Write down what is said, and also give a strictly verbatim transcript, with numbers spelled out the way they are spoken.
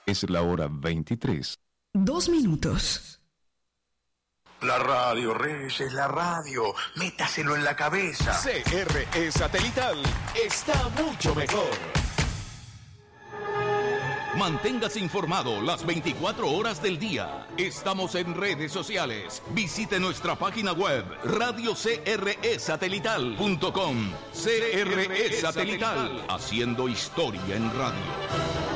Es la hora veintitrés. Dos minutos. La radio, Reyes, la radio. Métaselo en la cabeza. C R E Satelital está mucho mejor. Manténgase informado las veinticuatro horas del día. Estamos en redes sociales. Visite nuestra página web radio c r e satelital punto com. C R E Satelital, haciendo historia en radio.